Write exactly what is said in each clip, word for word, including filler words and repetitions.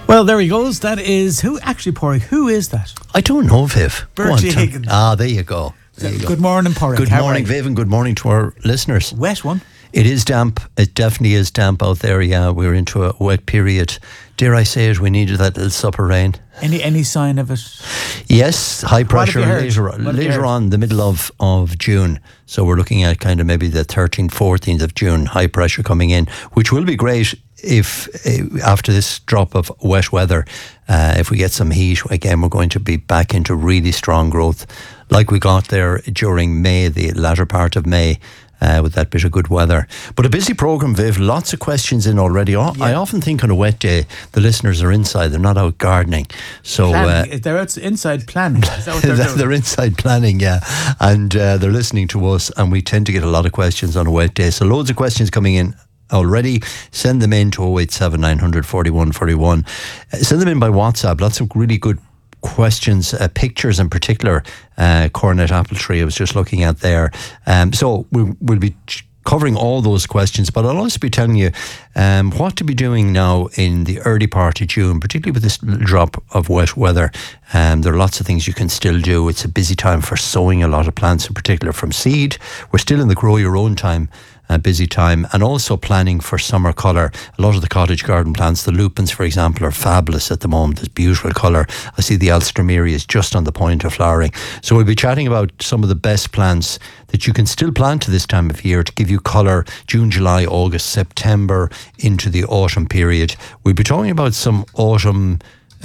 Well, there he goes. That is who actually, Porrick. Who is that? I don't know, Viv. Bertie Higgins. Ah, there you go. There you Good go. morning, Porrick. Good How morning, Viv, and good morning to our listeners. Wet one. It is damp. It definitely is damp out there. Yeah, we're into a wet period. Dare I say it? We needed that little supper rain. Any any sign of it? Yes, high pressure later, later on, the middle of, of June. So we're looking at kind of maybe the thirteenth, fourteenth of June, high pressure coming in, which will be great if uh, after this drop of wet weather, uh, if we get some heat, again, we're going to be back into really strong growth like we got there during May, the latter part of May. Uh, with that bit of good weather. But a busy programme, Viv. Lots of questions in already. I, yeah. I often think on a wet day, the listeners are inside. They're not out gardening. So uh, they're out inside planning. Is that what they're doing? They're inside planning, yeah. And uh, they're listening to us, and we tend to get a lot of questions on a wet day. So loads of questions coming in already. Send them in to oh eight seven, nine hundred, forty-one forty-one. Uh, send them in by WhatsApp. Lots of really good questions, uh, pictures in particular. uh, Coronet apple tree I was just looking at there. Um, so we, we'll be ch- covering all those questions, but I'll also be telling you um, what to be doing now in the early part of June, particularly with this little drop of wet weather. Um, there are lots of things you can still do. It's a busy time for sowing a lot of plants, in particular from seed. We're still in the grow your own time. A busy time, and also planning for summer colour. A lot of the cottage garden plants, the lupins for example, are fabulous at the moment. There's beautiful colour. I see the alstroemeria is just on the point of flowering. So we'll be chatting about some of the best plants that you can still plant to this time of year to give you colour June, July, August, September into the autumn period. We'll be talking about some autumn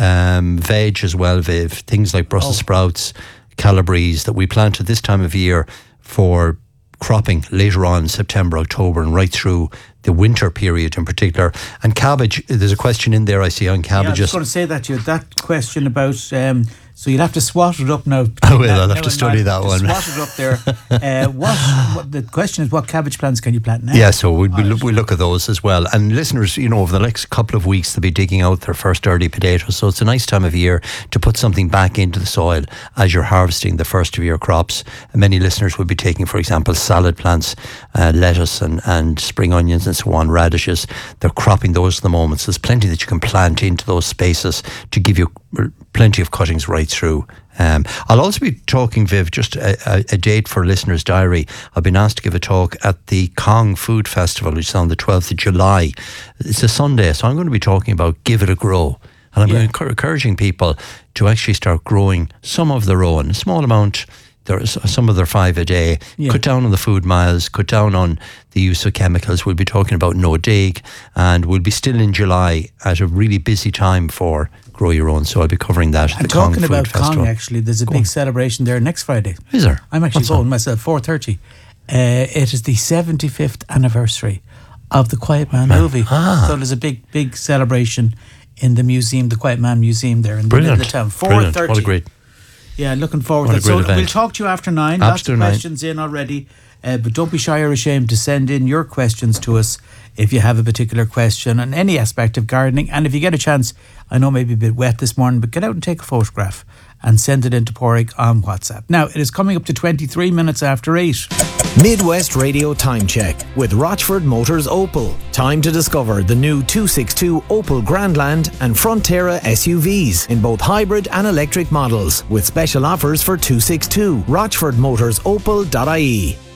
um, veg as well, Viv. Things like Brussels oh. sprouts, calabres that we plant at this time of year for cropping later on September, October, and right through the winter period in particular. And cabbage, there's a question in there I see on cabbages. Yeah, I was going to say that to you. That question about, um, so you'll have to swat it up now. I will, I'll have to study that one. Swat it up there. uh, what, what the question is, what cabbage plants can you plant now? Yeah, so we'll, we'll, we'll look at those as well. And listeners, you know, over the next couple of weeks they'll be digging out their first early potatoes, so it's a nice time of year to put something back into the soil as you're harvesting the first of your crops. And many listeners will be taking, for example, salad plants, uh, lettuce and, and spring onions and so on, radishes. They're cropping those at the moment, so there's plenty that you can plant into those spaces to give you plenty of cuttings right through. Um, I'll also be talking, Viv, just a, a, a date for listeners' diary. I've been asked to give a talk at the Cong Food Festival, which is on the twelfth of July. It's a Sunday, so I'm going to be talking about Give It a Grow. And I'm yeah. encouraging people to actually start growing some of their own, a small amount. There's some of their five a day. Yeah. Cut down on the food miles, cut down on the use of chemicals. We'll be talking about no dig, and we'll be still in July at a really busy time for Grow Your Own. So I'll be covering that. I'm talking about Cong, actually. There's a Go big on. celebration there next Friday. Is there? I'm actually What's going that? myself, four thirty. Uh, it is the seventy-fifth anniversary of the Quiet Man Man. movie. Ah. So there's a big, big celebration in the museum, the Quiet Man Museum there in the Brilliant. middle of the town. four thirty. Brilliant. What a great... Yeah, looking forward What to a that. So great event. we'll talk to you after nine. After Lots of nine. questions in already. Uh, but don't be shy or ashamed to send in your questions to us if you have a particular question on any aspect of gardening. And if you get a chance, I know maybe a bit wet this morning, but get out and take a photograph and send it in to Porrick on WhatsApp. Now, it is coming up to twenty-three minutes after eight. Midwest Radio Time Check with Rochford Motors Opel. Time to discover the new two sixty-two Opel Grandland and Frontera S U Vs in both hybrid and electric models with special offers for two sixty-two. rochford motors opel dot I E.